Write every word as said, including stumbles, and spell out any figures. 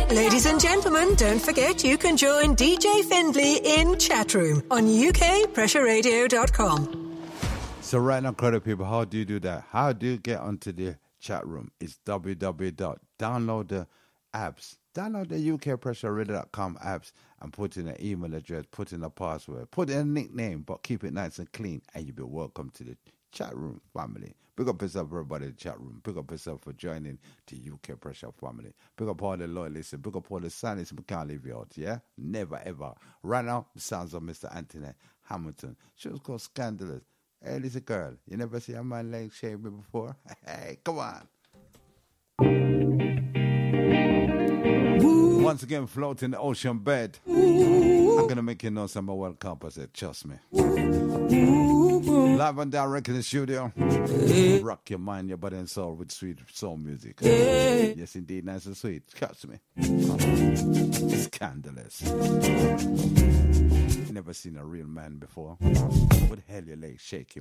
Ladies and gentlemen, don't forget you can join D J Findlay in Chatroom on U K pressure radio dot com. So right now, credit people, how do you do that? How do you get onto the chat room? It's w w w dot download the apps. Download the U K pressure radio dot com apps and put in an email address, put in a password, put in a nickname, but keep it nice and clean, and you'll be welcome to the chat room family. Pick up yourself, everybody, in the chat room. Pick up yourself for joining the U K Pressure family. Pick up all the loyalists. Pick up all the silence. We can't leave you out, yeah? Never, ever. Right now, the sounds of Mister Anthony Hamilton. She was called Scandalous. Hey, little girl, you never see a man like shave me before? Hey, come on. Ooh. Once again, float in the ocean bed. Ooh. I'm going to make you know some of World Cup. I said, trust me. Ooh. Live and direct in the studio. Hey. Rock your mind, your body and soul with sweet soul music. Hey. Yes, indeed, nice and sweet. Trust me. Scandalous. You never seen a real man before. What the hell you like shaking?